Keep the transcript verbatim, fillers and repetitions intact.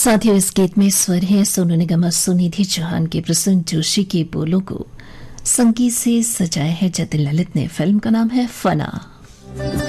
साथियों, इस गीत में स्वर है सोनू निगम और सुनिधि चौहान के। प्रसून जोशी के बोलों को संगीत से सजाया है जतिन ललित ने। फिल्म का नाम है फना।